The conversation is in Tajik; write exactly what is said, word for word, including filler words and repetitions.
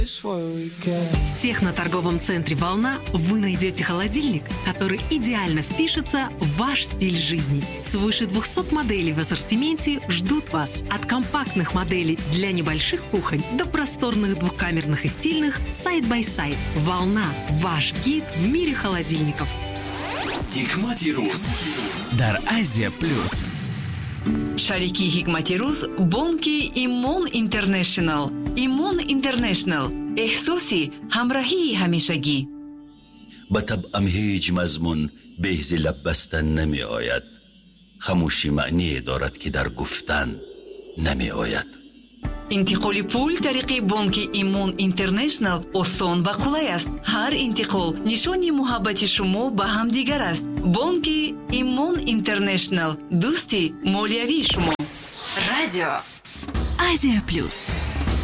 В техноторговом центре «Волна» вы найдете холодильник, который идеально впишется в ваш стиль жизни. Свыше двухсот моделей в ассортименте ждут вас. От компактных моделей для небольших кухонь до просторных двухкамерных и стильных сайд-бай-сайд. «Волна» – ваш гид в мире холодильников. Hikmati Ruz дар Азия Плюс. Шарики Hikmati Ruz бонки Имон Интернешнл. Имон Интернешнл احساسی همراهی همیشگی. با طبعم هیچ مضمون به حیث لب بستن نمی آید. خاموشی معنی دارد که در گفتن نمی آید. انتقال پول طریق بانک ایمون اینترنشنال آسان و قلای است. هر انتقال نشانی محبت شما به هم دیگر است. بانک ایمون اینترنشنال دوستی مالیوی شما. Радио Азия Плюс.